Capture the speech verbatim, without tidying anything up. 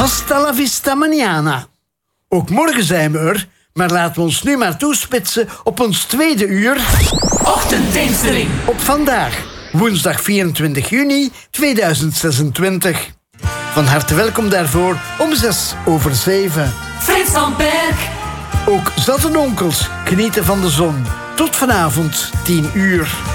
Hasta la vista mañana. Ook morgen zijn we er, maar laten we ons nu maar toespitsen op ons tweede uur... Ochtenddiensteling. Op vandaag, woensdag vierentwintig juni tweeduizend zesentwintig. Van harte welkom daarvoor om zes over zeven. Frits van Berg. Ook zat en onkels genieten van de zon. Tot vanavond tien uur.